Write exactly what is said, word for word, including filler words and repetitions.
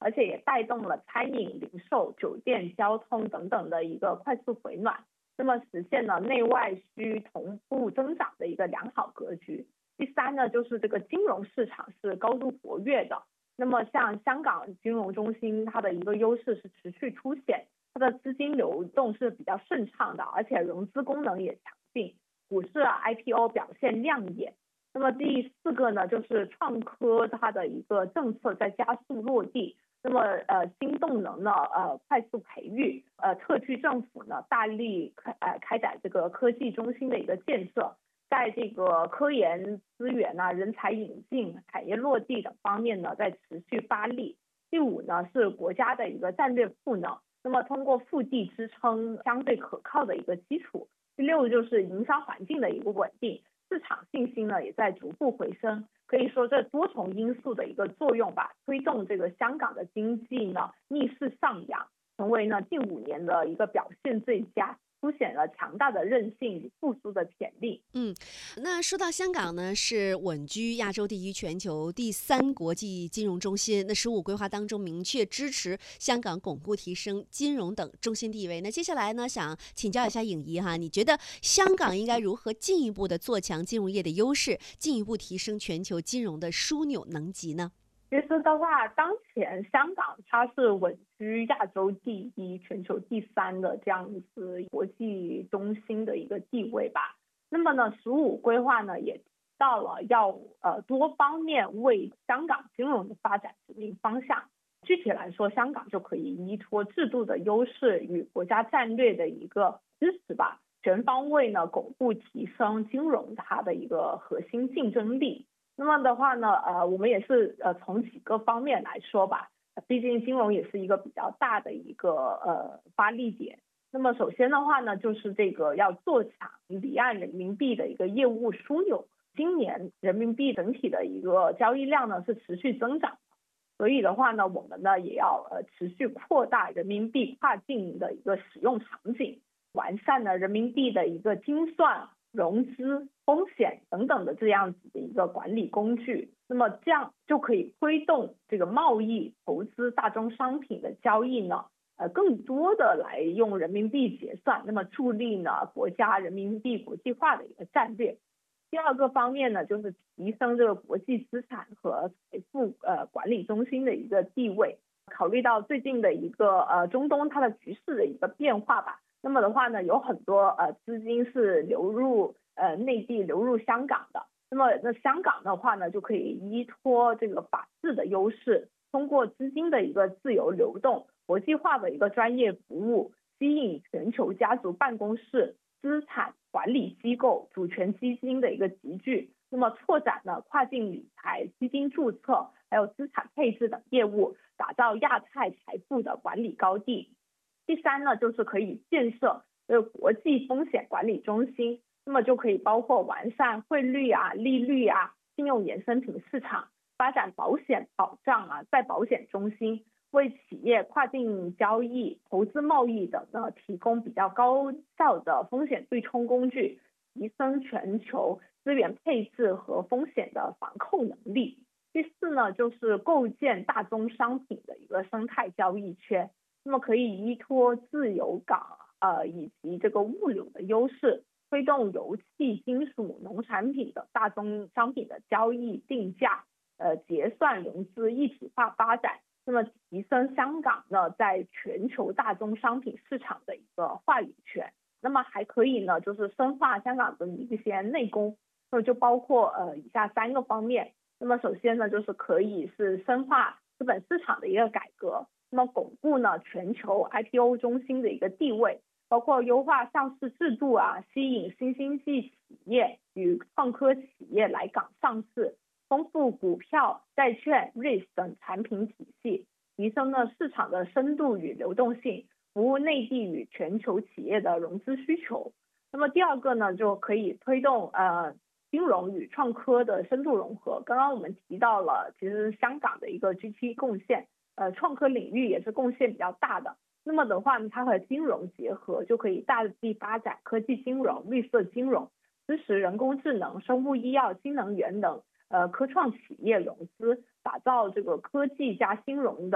而且也带动了餐饮、零售、酒店、交通等等的一个快速回暖，那么实现了内外需同步增长的一个良好格局。第三呢，就是这个金融市场是高度活跃的，那么像香港金融中心，它的一个优势是持续凸显，它的资金流动是比较顺畅的，而且融资功能也强劲，股市啊 I P O 表现亮眼。那么第四个呢，就是创科它的一个政策在加速落地，那么呃新动能呢呃快速培育，呃特区政府呢大力开呃开展这个科技中心的一个建设，在这个科研资源啊、人才引进、产业落地等方面呢在持续发力。第五呢是国家的一个战略赋能，那么通过腹地支撑相对可靠的一个基础。第六就是营商环境的一个稳定，市场信心呢也在逐步回升，可以说这多重因素的一个作用吧，推动这个香港的经济呢逆势上扬，成为呢近五年的一个表现最佳，凸显了强大的韧性与复苏的潜力。 嗯，那说到香港呢，是稳居亚洲第一、全球第三国际金融中心。那“十五”规划当中明确支持香港巩固提升金融等中心地位。那接下来呢，想请教一下颖怡哈，你觉得香港应该如何进一步的做强金融业的优势，进一步提升全球金融的枢纽能级呢？ 其实的话，当前香港它是稳居亚洲第一、全球第三的这样子国际中心的一个地位吧。那么呢，十五规划呢也提到了要呃多方面为香港金融的发展指明方向。具体来说，香港就可以依托制度的优势与国家战略的一个支持吧，全方位呢巩固提升金融它的一个核心竞争力。那么的话呢，呃，我们也是呃从几个方面来说吧，毕竟金融也是一个比较大的一个呃发力点。那么首先的话呢，就是这个要做强离岸人民币的一个业务枢纽。今年人民币整体的一个交易量呢是持续增长，所以的话呢，我们呢也要呃持续扩大人民币跨境的一个使用场景，完善了人民币的一个精算、融资、风险等等的这样子的一个管理工具。那么这样就可以推动这个贸易、投资、大宗商品的交易呢，呃，更多的来用人民币结算，那么助力呢国家人民币国际化的一个战略。第二个方面呢，就是提升这个国际资产和财富呃管理中心的一个地位。考虑到最近的一个呃中东它的局势的一个变化吧，那么的话呢，有很多呃资金是流入呃内地、流入香港的。那么那香港的话呢，就可以依托这个法治的优势，通过资金的一个自由流动、国际化的一个专业服务，吸引全球家族办公室、资产管理机构、主权基金的一个集聚，那么拓展了跨境理财、基金注册，还有资产配置等业务，打造亚太财富的管理高地。第三呢，就是可以建设呃国际风险管理中心，那么就可以包括完善汇率啊、利率啊、信用衍生品市场，发展保险保障啊、再保险中心，为企业跨境交易、投资贸易等呢提供比较高效的风险对冲工具，提升全球资源配置和风险的防控能力。第四呢，就是构建大宗商品的一个生态交易圈，那么可以依托自由港呃以及这个物流的优势，推动油气、金属、农产品等大宗商品的交易、定价、呃结算、融资一体化发展。那么提升香港呢在全球大宗商品市场的一个话语权。那么还可以呢，就是深化香港的一些内功，那么就包括呃以下三个方面。那么首先呢，就是可以是深化资本市场的一个改革，那么巩固呢全球 I P O 中心的一个地位，包括优化上市制度啊，吸引新兴系企业与创科企业来港上市，丰富股票、债券、R E I T 等产品体系，提升了市场的深度与流动性，服务内地与全球企业的融资需求。那么第二个呢，就可以推动呃金融与创科的深度融合。刚刚我们提到了，其实香港的一个 G D P 贡献，呃，创科领域也是贡献比较大的。那么的话呢，它和金融结合，就可以大力发展科技金融、绿色金融，支持人工智能、生物医药、新能源等呃科创企业融资，打造这个科技加金融的